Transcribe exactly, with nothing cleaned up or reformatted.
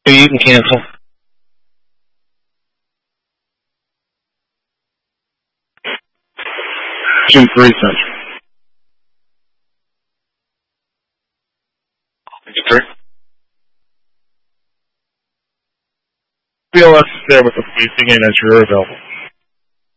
You can cancel. Two three Central. Three. B L S is there with the police again as you're available.